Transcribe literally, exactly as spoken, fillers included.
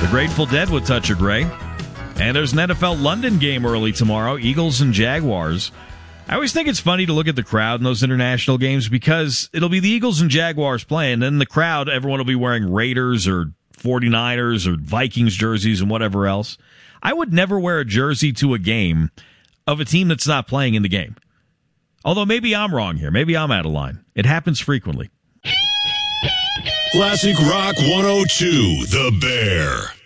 The Grateful Dead with Touch of Grey. And there's an N F L London game early tomorrow, Eagles and Jaguars. I always think it's funny to look at the crowd in those international games because it'll be the Eagles and Jaguars playing, and then the crowd, everyone will be wearing Raiders or forty-niners or Vikings jerseys and whatever else. I would never wear a jersey to a game of a team that's not playing in the game. Although maybe I'm wrong here. Maybe I'm out of line. It happens frequently. Classic Rock one oh two, The Bear.